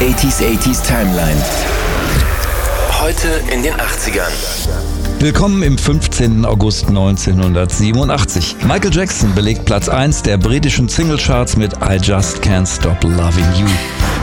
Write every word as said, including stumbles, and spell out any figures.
achtziger achtziger Timeline. Heute in den achtzigern. Willkommen im fünfzehnten August neunzehnhundertsiebenundachtzig. Michael Jackson belegt Platz eins der britischen Singlecharts mit I Just Can't Stop Loving You.